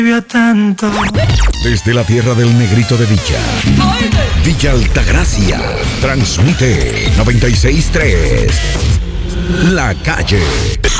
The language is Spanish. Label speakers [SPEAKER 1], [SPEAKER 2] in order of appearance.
[SPEAKER 1] tanto.
[SPEAKER 2] Desde la tierra del negrito de Villa, Villa Altagracia, transmite 96.3. La Calle.